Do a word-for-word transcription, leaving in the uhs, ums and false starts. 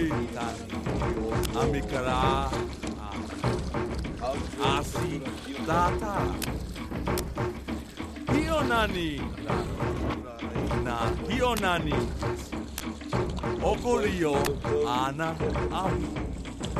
Amikara Asi Tata Hionani Na Hionani Okolio Ana Amu